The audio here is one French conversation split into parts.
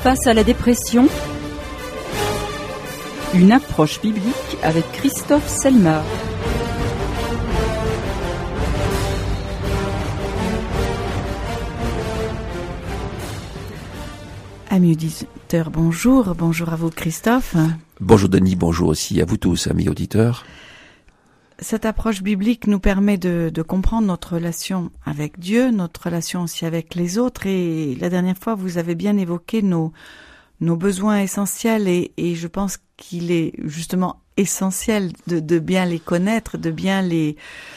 Face à la dépression, une approche biblique avec Christophe Selmar. Amis auditeurs, bonjour. Bonjour à vous, Christophe. Bonjour Denis, bonjour aussi à vous tous, amis auditeurs. Cette approche biblique nous permet de comprendre notre relation avec Dieu, notre relation aussi avec les autres. Et la dernière fois, vous avez bien évoqué nos besoins essentiels et je pense qu'il est justement essentiel de bien les connaître, de bien les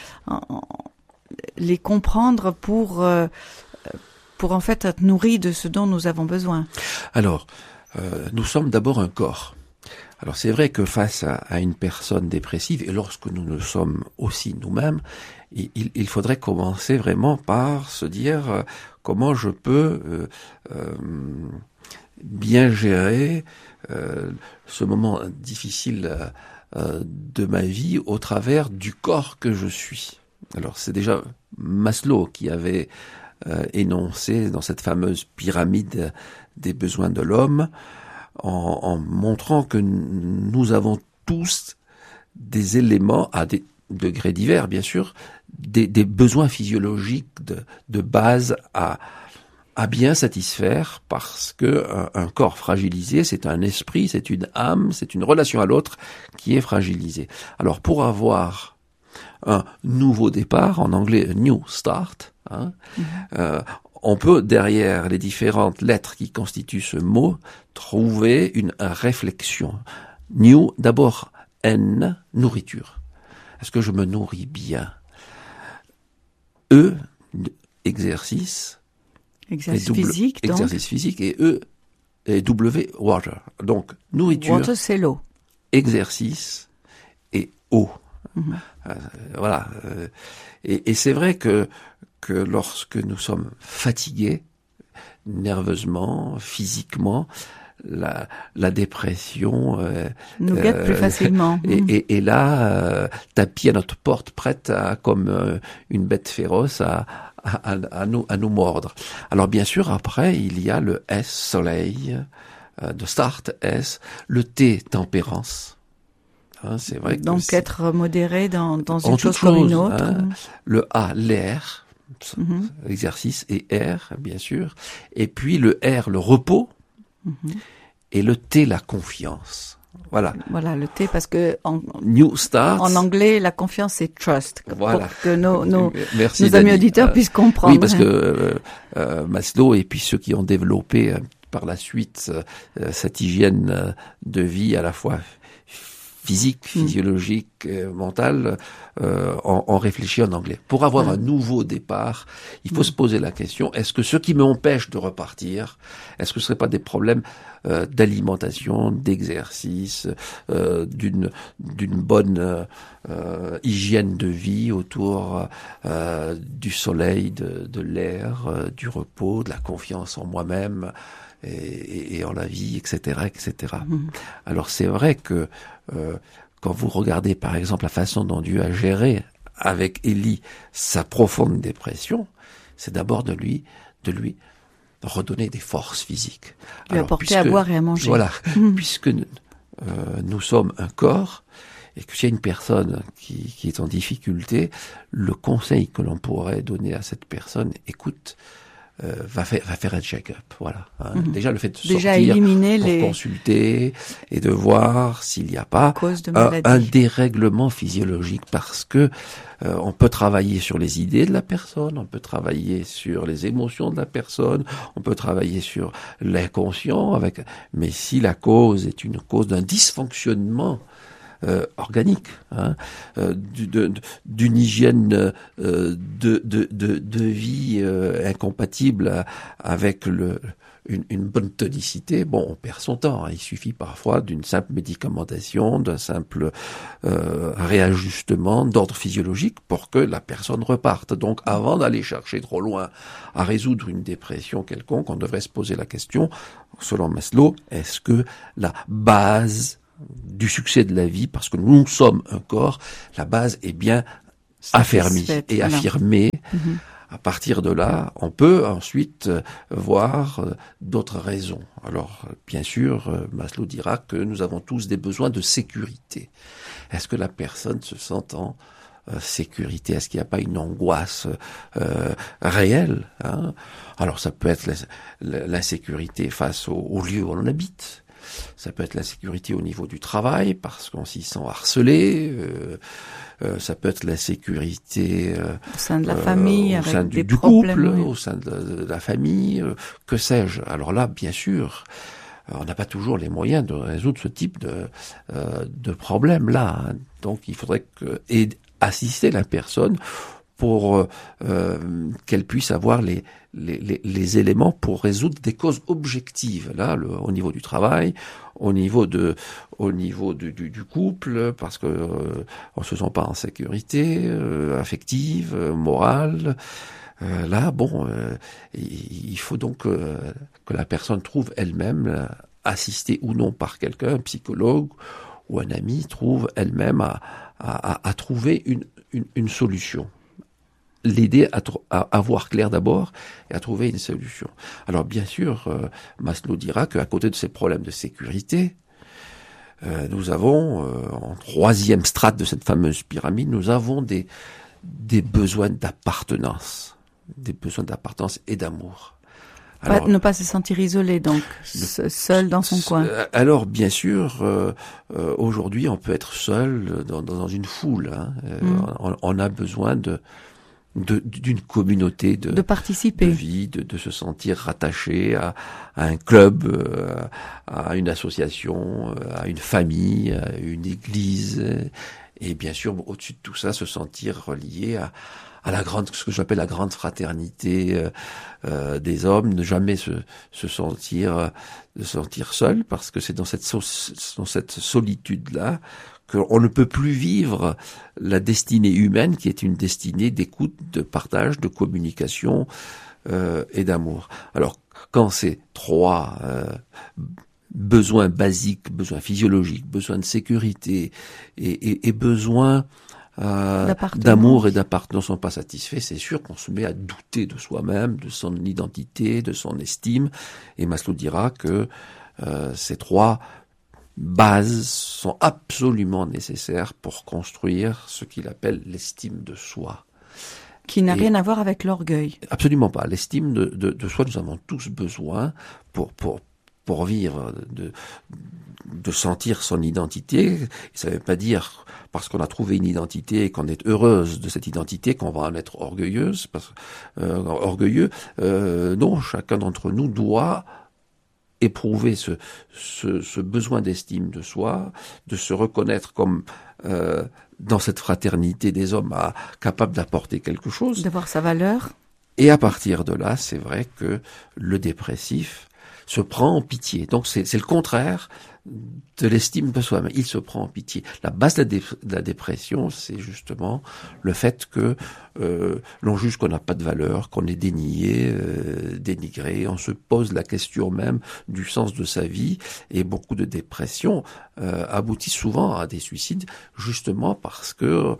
comprendre pour en fait être nourris de ce dont nous avons besoin. Alors, nous sommes d'abord un corps. Alors c'est vrai que face à une personne dépressive, et lorsque nous le sommes aussi nous-mêmes, il faudrait commencer vraiment par se dire comment je peux bien gérer ce moment difficile de ma vie au travers du corps que je suis. Alors c'est déjà Maslow qui avait énoncé dans cette fameuse pyramide des besoins de l'homme, en montrant que nous avons tous des éléments, à des degrés divers bien sûr, des besoins physiologiques de base à bien satisfaire, parce que un corps fragilisé, c'est un esprit, c'est une âme, c'est une relation à l'autre qui est fragilisée. Alors pour avoir un nouveau départ, en anglais a new start, on peut, derrière les différentes lettres qui constituent ce mot, trouver une réflexion. New, d'abord N, nourriture. Est-ce que je me nourris bien? E, exercice. Exercice physique, donc. Exercice physique, et E, et W, water. Donc, nourriture. Water, c'est l'eau. Exercice et eau. Voilà. Et c'est vrai que lorsque nous sommes fatigués, nerveusement, physiquement, la dépression nous guette plus facilement. Et là, tapis à notre porte, prête comme une bête féroce à nous mordre. Alors bien sûr, après, il y a le S, soleil, de start, S, le T, tempérance. C'est vrai que donc être modéré dans une chose comme une autre. Le A, l'air, exercice, et R, bien sûr. Et puis le R, le repos. Et le T, la confiance. Voilà. Voilà, le T, parce que New Start. En anglais, la confiance, c'est trust. Voilà. Pour que nos amis auditeurs puissent comprendre. Oui, parce que Maslow et puis ceux qui ont développé par la suite cette hygiène de vie à la fois physique, physiologique, mentale, on réfléchit en anglais. Pour avoir un nouveau départ, il faut se poser la question, est-ce que ce qui m'empêche de repartir, est-ce que ce ne serait pas des problèmes d'alimentation, d'exercice, d'une bonne hygiène de vie autour du soleil, de l'air, du repos, de la confiance en moi-même et en la vie, etc., etc. Alors c'est vrai que quand vous regardez par exemple la façon dont Dieu a géré avec Élie sa profonde dépression, c'est d'abord de lui redonner des forces physiques. Lui apporter à boire et à manger. Voilà, puisque nous sommes un corps, et que s'il y a une personne qui est en difficulté, le conseil que l'on pourrait donner à cette personne, écoute, va faire un check-up, voilà. Déjà le fait de sortir pour consulter et de voir s'il n'y a pas un dérèglement physiologique, parce que on peut travailler sur les idées de la personne, on peut travailler sur les émotions de la personne, on peut travailler sur l'inconscient, mais si la cause est une cause d'un dysfonctionnement organique, d'une hygiène de vie incompatible avec une bonne tonicité, bon, on perd son temps. Il suffit parfois d'une simple médicamentation, d'un simple réajustement d'ordre physiologique pour que la personne reparte. Donc, avant d'aller chercher trop loin à résoudre une dépression quelconque, on devrait se poser la question, selon Maslow, est-ce que la base du succès de la vie, parce que nous sommes un corps, la base est bien affermie et affirmée À partir de là, on peut ensuite voir d'autres raisons. Alors, bien sûr, Maslow dira que nous avons tous des besoins de sécurité. Est-ce que la personne se sent en sécurité? Est-ce qu'il n'y a pas une angoisse réelle, hein? Alors, ça peut être l'insécurité face au lieu où on habite. Ça peut être l'insécurité au niveau du travail, parce qu'on s'y sent harcelé. Ça peut être l'insécurité au sein de la famille, au sein avec des du problèmes, couple, oui. au sein de la famille, que sais-je. Alors là, bien sûr, on n'a pas toujours les moyens de résoudre ce type de problème-là, hein. Donc il faudrait assister la personne pour qu'elle puisse avoir les éléments pour résoudre des causes objectives, là, au niveau du travail, au niveau du couple, parce que on se sent pas en sécurité affective, morale. Là, bon, il faut donc que la personne trouve elle-même, assistée ou non par quelqu'un, un psychologue ou un ami, trouve elle-même à trouver une solution. L'aider à voir clair d'abord et à trouver une solution. Alors bien sûr, Maslow dira qu'à côté de ces problèmes de sécurité, nous avons, en troisième strate de cette fameuse pyramide, nous avons des besoins d'appartenance. Des besoins d'appartenance et d'amour. Alors, Ne pas se sentir isolé, donc, seul dans son coin. Alors, bien sûr, aujourd'hui, on peut être seul dans une foule, hein. On a besoin d'une communauté de participer, de vie, de se sentir rattaché à un club, à une association, à une famille, à une église, et bien sûr au-dessus de tout ça se sentir relié à ce que j'appelle la grande fraternité des hommes, ne jamais se sentir seul, parce que c'est dans cette solitude là qu'on ne peut plus vivre la destinée humaine, qui est une destinée d'écoute, de partage, de communication et d'amour. Alors, quand ces trois besoins basiques, besoins physiologiques, besoins de sécurité et besoins d'amour et d'appartenance sont pas satisfaits, c'est sûr qu'on se met à douter de soi-même, de son identité, de son estime, et Maslow dira que ces trois bases sont absolument nécessaires pour construire ce qu'il appelle l'estime de soi. Qui n'a rien à voir avec l'orgueil. Absolument pas. L'estime de soi, nous avons tous besoin pour vivre, de sentir son identité. Ça ne veut pas dire, parce qu'on a trouvé une identité et qu'on est heureuse de cette identité, qu'on va en être orgueilleux. Non, chacun d'entre nous doit éprouver ce besoin d'estime de soi, de se reconnaître comme dans cette fraternité des hommes capable d'apporter quelque chose. D'avoir sa valeur. Et à partir de là, c'est vrai que le dépressif se prend en pitié. Donc c'est le contraire de l'estime de soi-même. Il se prend en pitié. La base de la dépression, c'est justement le fait que l'on juge qu'on n'a pas de valeur, qu'on est dénié, dénigré. On se pose la question même du sens de sa vie. Et beaucoup de dépressions aboutissent souvent à des suicides, justement parce que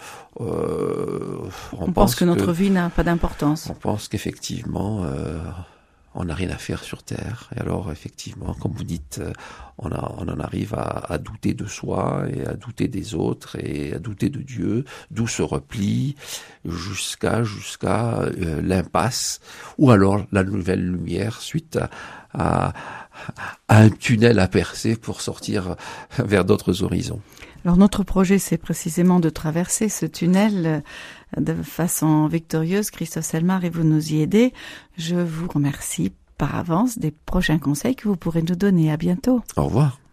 on pense que notre vie n'a pas d'importance. On pense qu'effectivement on n'a rien à faire sur Terre. Et alors, effectivement, comme vous dites, on en arrive à douter de soi et à douter des autres et à douter de Dieu, d'où ce repli jusqu'à l'impasse, ou alors la nouvelle lumière suite à un tunnel à percer pour sortir vers d'autres horizons. Alors notre projet, c'est précisément de traverser ce tunnel de façon victorieuse, Christophe Selmar, et vous nous y aidez. Je vous remercie par avance des prochains conseils que vous pourrez nous donner. À bientôt. Au revoir.